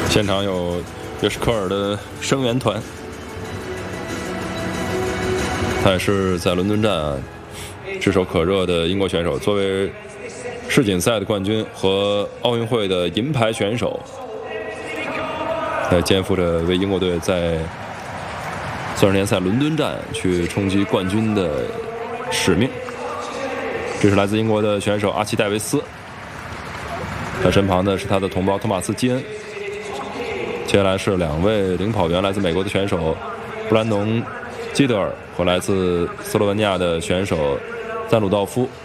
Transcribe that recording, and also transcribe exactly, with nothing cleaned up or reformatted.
现场有约什科尔的声援团，他也是在伦敦站啊炙手可热的英国选手，作为世锦赛的冠军和奥运会的银牌选手，在肩负着为英国队在四十年赛伦敦站去冲击冠军的使命。这是来自英国的选手阿奇戴维斯，他身旁的是他的同胞托马斯基恩。接下来是两位领跑员，来自美国的选手布兰农基德尔和来自斯洛文尼亚的选手赞鲁道夫。